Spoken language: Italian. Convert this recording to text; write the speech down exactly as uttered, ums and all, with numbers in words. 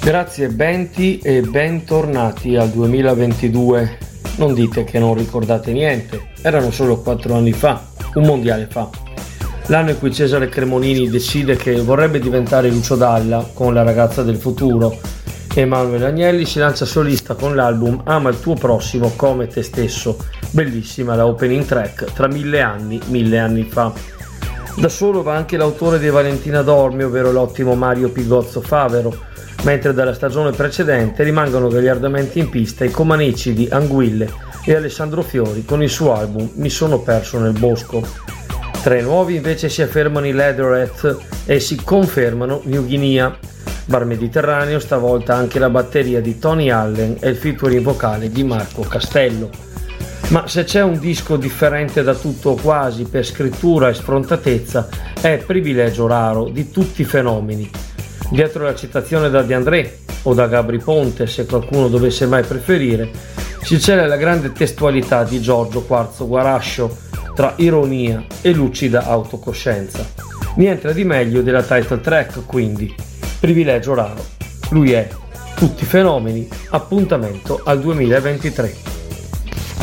Grazie Benti e bentornati al duemilaventidue. Non dite che non ricordate niente, erano solo quattro anni fa, un mondiale fa. L'anno in cui Cesare Cremonini decide che vorrebbe diventare Lucio Dalla con La ragazza del futuro. Emanuele Agnelli si lancia solista con l'album Ama il tuo prossimo come te stesso. Bellissima la opening track, tra mille anni, mille anni fa. Da solo va anche l'autore di Valentina Dormi, ovvero l'ottimo Mario Pigozzo Favero, mentre dalla stagione precedente rimangono gagliardamente in pista i Comanicidi, Anguille e Alessandro Fiori con il suo album Mi sono perso nel bosco. Tra i nuovi invece si affermano i Leatherheads e si confermano New Guinea. Bar Mediterraneo stavolta anche la batteria di Tony Allen e il featuring vocale di Marco Castello. Ma se c'è un disco differente da tutto o quasi per scrittura e sfrontatezza è Privilegio raro di tutti i fenomeni. Dietro la citazione da De André o da Gabry Ponte, se qualcuno dovesse mai preferire, si cela la grande testualità di Giorgio Quarzo Guarascio tra ironia e lucida autocoscienza. Niente di meglio della title track, quindi Privilegio raro. Lui è Tutti fenomeni, appuntamento al duemilaventitré.